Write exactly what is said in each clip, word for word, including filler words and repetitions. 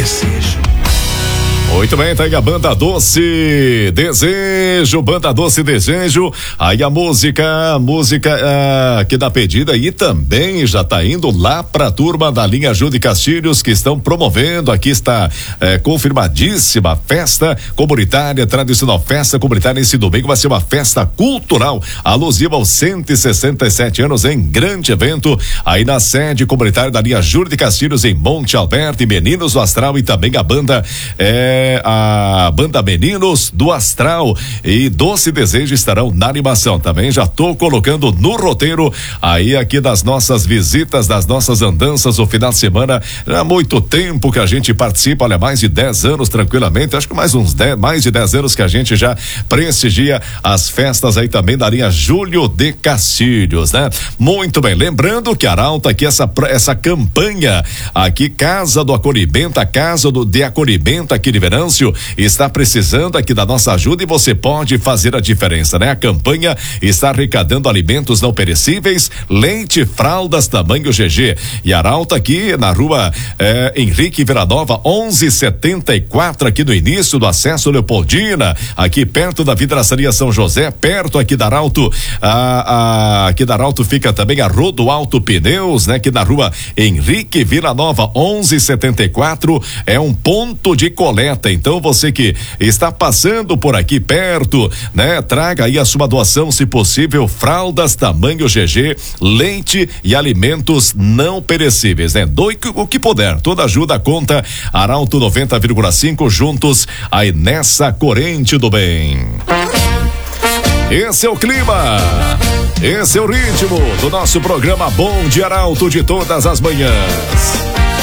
Desejo. Muito bem, tá aí a Banda Doce Desejo, Banda Doce Desejo, aí a música, a música ah, que dá pedida e também já tá indo lá pra turma da linha Júlio Castilhos, que estão promovendo, aqui está eh, confirmadíssima a festa comunitária, tradicional festa comunitária nesse domingo, vai ser uma festa cultural, alusiva aos cento e sessenta e sete anos em grande evento, aí na sede comunitária da linha Júlio de Castilhos em Monte Alberto, e Meninos do Astral e também a banda eh, a banda Meninos do Astral e Doce Desejo estarão na animação também. Já tô colocando no roteiro aí aqui das nossas visitas, das nossas andanças no final de semana. Há muito tempo que a gente participa, olha, mais de dez anos tranquilamente, acho que mais uns dez, mais de dez anos que a gente já prestigia as festas aí também da linha Júlio de Castilhos, né? Muito bem, lembrando que Arauto aqui essa essa campanha aqui, Casa do Acolhimento, a Casa do de Acolhimento aqui de Venâncio está precisando aqui da nossa ajuda e você pode fazer a diferença, né? A campanha está arrecadando alimentos não perecíveis, leite, fraldas, tamanho G G. E Arauto aqui na rua eh, Henrique Vilanova, onze setenta e quatro, aqui no início do acesso Leopoldina, aqui perto da Vidraçaria São José, perto aqui da Arauto, a, a, aqui da Arauto fica também a Rodoalto Pneus, né? Aqui na rua Henrique Vilanova, onze setenta e quatro, é um ponto de coleta. Então você que está passando por aqui perto, né? Traga aí a sua doação, se possível, fraldas tamanho G G, leite e alimentos não perecíveis, né? Doe o que puder, toda ajuda conta. Arauto noventa vírgula cinco, juntos aí nessa corrente do bem. Esse é o clima, esse é o ritmo do nosso programa Bom Dia Arauto de todas as manhãs.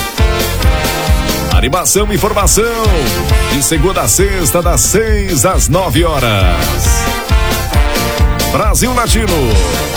Animação e informação, de segunda a sexta, das seis às nove horas. Brasil Latino.